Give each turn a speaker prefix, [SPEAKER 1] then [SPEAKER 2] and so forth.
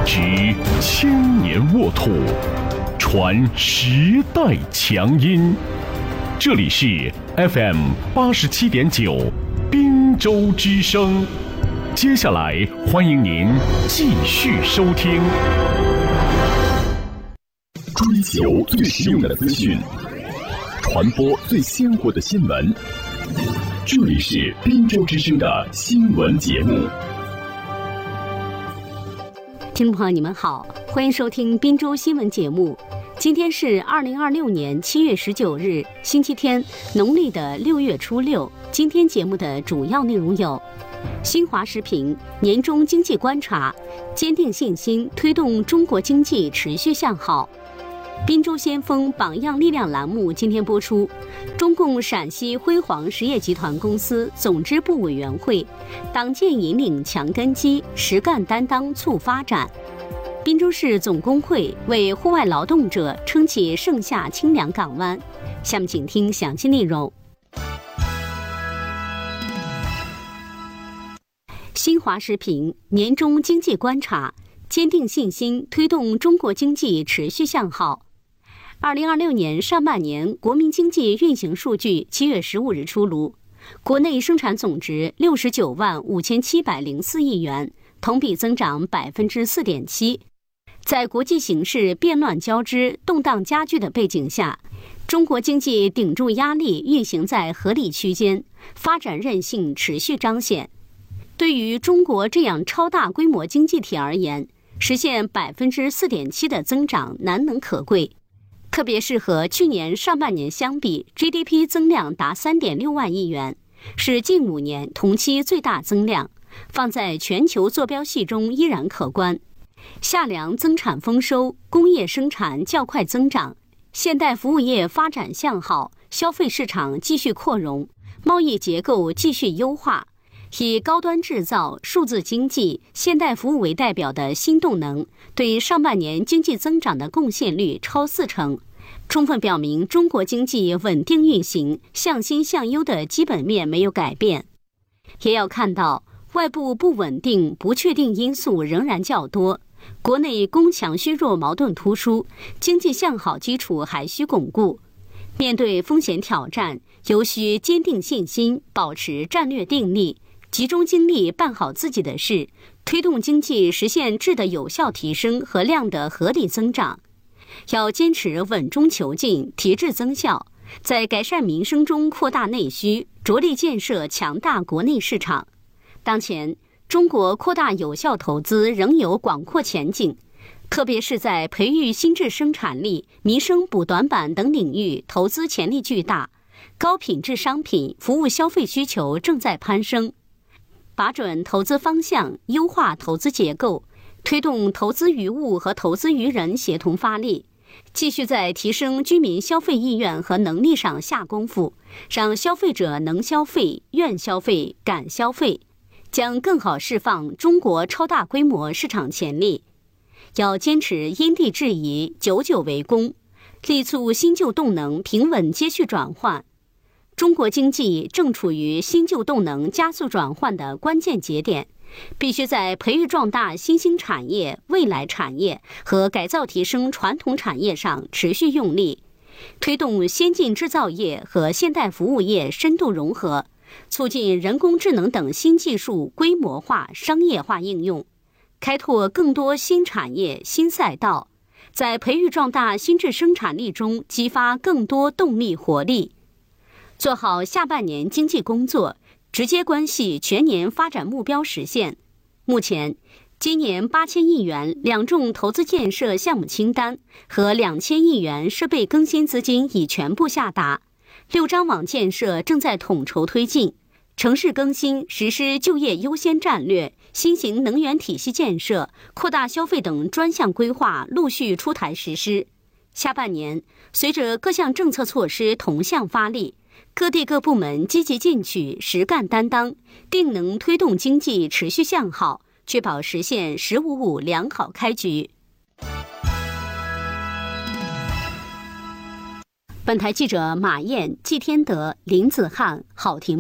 [SPEAKER 1] 执千年沃土，传时代强音。这里是 FM87.9滨州之声。接下来欢迎您继续收听。追求最实用的资讯，传播最鲜活的新闻。这里是滨州之声的新闻节目。
[SPEAKER 2] 听众朋友，你们好，欢迎收听滨州新闻节目。今天是2026年7月19日，星期天，农历的6月初6。今天节目的主要内容有：新华时评年中经济观察，坚定信心，推动中国经济持续向好。滨州先锋榜样力量栏目今天播出，中共陕西辉煌实业集团公司总支部委员会，党建引领强根基，实干担当促发展。滨州市总工会为户外劳动者撑起盛夏清凉港湾。下面请听详细内容。新华时评年中经济观察，坚定信心，推动中国经济持续向好。2026年上半年国民经济运行数据7月15日出炉，国内生产总值69万5704亿元，同比增长 4.7%。在国际形势变乱交织、动荡加剧的背景下，中国经济顶住压力运行在合理区间，发展韧性持续彰显。对于中国这样超大规模经济体而言，实现 4.7% 的增长难能可贵。特别是和去年上半年相比， GDP 增量达 3.6万亿元，是近5年同期最大增量，放在全球坐标系中依然可观。夏粮增产丰收，工业生产较快增长，现代服务业发展向好，消费市场继续扩容，贸易结构继续优化。以高端制造、数字经济、现代服务为代表的新动能，对上半年经济增长的贡献率超40%，充分表明中国经济稳定运行、向新向优的基本面没有改变。也要看到，外部不稳定、不确定因素仍然较多，国内供强需弱矛盾突出，经济向好基础还需巩固。面对风险挑战，尤需坚定信心，保持战略定力，集中精力办好自己的事，推动经济实现质的有效提升和量的合理增长。要坚持稳中求进，提质增效，在改善民生中扩大内需，着力建设强大国内市场。当前，中国扩大有效投资仍有广阔前景，特别是在培育新质生产力、民生补短板等领域，投资潜力巨大，高品质商品、服务消费需求正在攀升。把准投资方向，优化投资结构，推动投资于物和投资于人协同发力，继续在提升居民消费意愿和能力上下功夫，让消费者能消费、愿消费、敢消费，将更好释放中国超大规模市场潜力。要坚持因地制宜、久久为功，力促新旧动能平稳接续转换。中国经济正处于新旧动能加速转换的关键节点，必须在培育壮大新兴产业、未来产业和改造提升传统产业上持续用力，推动先进制造业和现代服务业深度融合，促进人工智能等新技术规模化、商业化应用，开拓更多新产业、新赛道，在培育壮大新质生产力中激发更多动力活力。做好下半年经济工作，直接关系全年发展目标实现。目前，今年8000亿元两重投资建设项目清单和2000亿元设备更新资金已全部下达，6张网建设正在统筹推进，城市更新实施就业优先战略，新型能源体系建设、扩大消费等专项规划陆续出台实施。下半年，随着各项政策措施同向发力，各地各部门积极进取、实干担当，定能推动经济持续向好，确保实现“1055”良好开局。本台记者马燕、季天德、林子翰、郝婷